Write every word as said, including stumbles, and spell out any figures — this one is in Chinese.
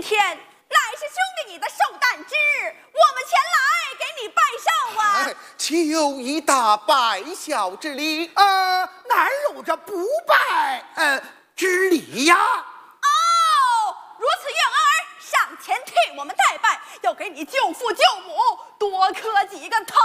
天乃是兄弟你的寿诞之日，我们前来给你拜寿啊！ 哎、岂有一大拜孝之礼？ 呃，哪有这不拜呃之礼呀？ 哦，如此愿儿上前替我们代拜，要给你舅父舅母多磕几个头